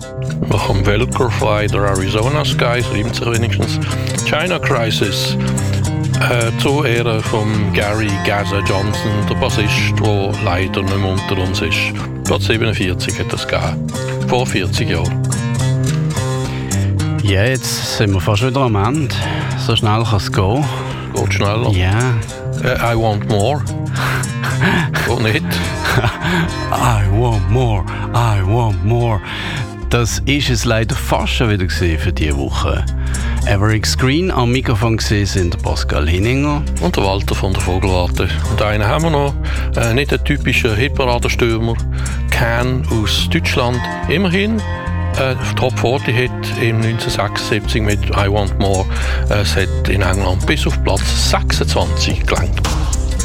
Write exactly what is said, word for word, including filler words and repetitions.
Nach dem Welker der Arizona Skies reimt sich wenigstens. China Crisis. Äh, zu Ehren von Gary Gaza Johnson, der Bassist, der leider nicht mehr unter uns ist. Platz siebenundvierzig hat das gegeben. Vor vierzig Jahren. Ja, jetzt sind wir fast wieder am Ende. So schnell kann es gehen. Geht schneller. Ja. Äh, I want more. Geht nicht. I want more, I want more. Das ist es leider fast schon wieder für diese Woche. Everett Screen am Mikrofon sind der Pascal Hinninger und der Walter von der Vogelwarte. Und einen haben wir noch, äh, nicht ein typischer Hitparadenstürmer, Can aus Deutschland. Immerhin äh, Top vierzig Hit im neunzehnhundertsechsundsiebzig mit I Want More. Äh, es hat in England bis auf Platz sechsundzwanzig gelangt.